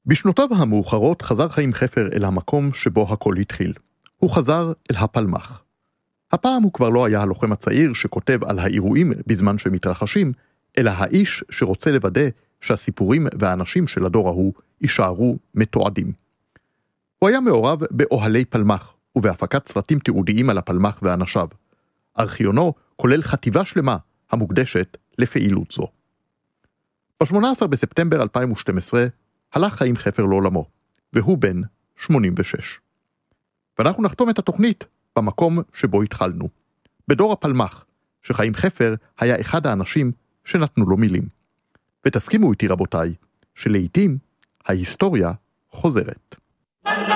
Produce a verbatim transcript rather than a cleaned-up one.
בשנותיו המאוחרות חזר חיים חפר אל המקום שבו הכל התחיל. הוא חזר אל הפלמ"ח. הפעם הוא כבר לא היה הלוחם הצעיר שכותב על האירועים בזמן שמתרחשים, אלא האיש שרוצה לוודא שהסיפורים והאנשים של הדור ההוא יישארו מתועדים. הוא היה מעורב באוהלי פלמ"ח ובהפקת סרטים תיעודיים על הפלמ"ח ואנשיו. ארכיונו כולל חטיבה שלמה המוקדשת לפעילות זו. ב-שמונה עשר בספטמבר אלפיים ושתים עשרה הלך חיים חפר לעולמו, והוא בן שמונים ושש. ואנחנו נחתום את התוכנית במקום שבו התחלנו, בדור הפלמ"ח, שחיים חפר היה אחד האנשים שנתנו לו מילים. ותסכימו איתי רבותיי, שלעיתים ההיסטוריה חוזרת.